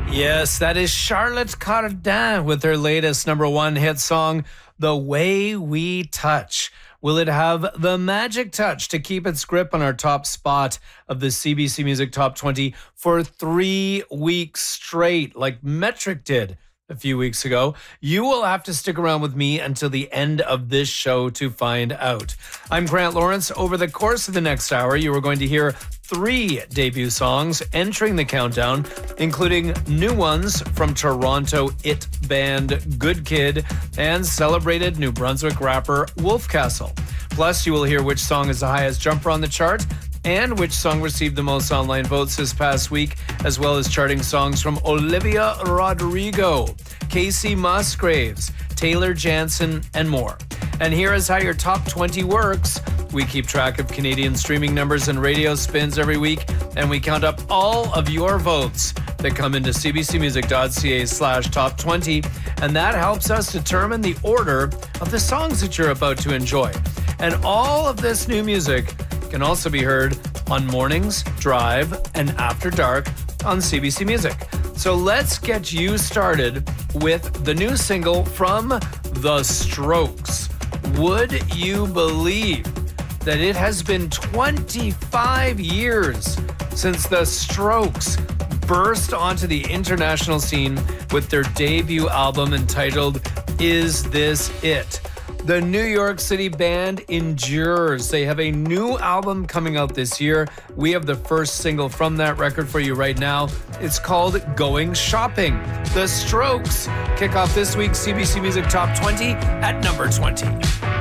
Yes, that is Charlotte Cardin with her latest number one hit song, The Way We Touch. Will it have the magic touch to keep its grip on our top spot of the CBC Music Top 20 for 3 weeks straight, like Metric did a few weeks ago? You will have to stick around with me until the end of this show to find out. I'm Grant Lawrence. Over the course of the next hour, you are going to hear 3 debut songs entering the countdown, including new ones from Toronto it band Good Kid and celebrated New Brunswick rapper Wolfcastle. Plus, you will hear which song is the highest jumper on the chart and which song received the most online votes this past week, as well as charting songs from Olivia Rodrigo, Casey Musgraves, Taylor Jansen, and more. And here is how your top 20 works. We keep track of Canadian streaming numbers and radio spins every week, and we count up all of your votes that come into cbcmusic.ca/top 20, and that helps us determine the order of the songs that you're about to enjoy. And all of this new music can also be heard on Mornings, Drive, and After Dark on CBC Music. So let's get you started with the new single from The Strokes. Would you believe that it has been 25 years since The Strokes burst onto the international scene with their debut album entitled Is This It? The New York City band endures. They have a new album coming out this year. We have the first single from that record for you right now. It's called Going Shopping. The Strokes kick off this week's CBC Music Top 20 at number 20.